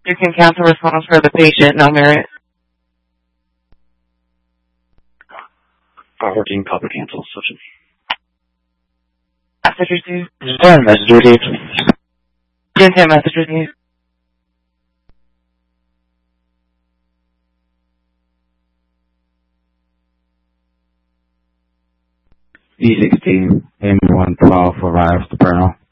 You can cancel response for the patient, no merit. 14 public cancel session. Message received. Message received. Didn't say message received. E16, M112 arrives to Bernal.